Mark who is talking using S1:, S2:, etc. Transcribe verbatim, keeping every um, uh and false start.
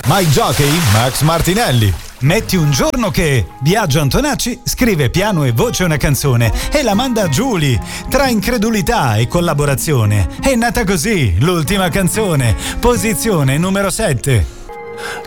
S1: My Jockey, Max Martinelli.
S2: Metti un giorno che Biagio Antonacci scrive piano e voce una canzone e la manda a Giulia. Tra incredulità e collaborazione è nata così l'ultima canzone, posizione numero sette.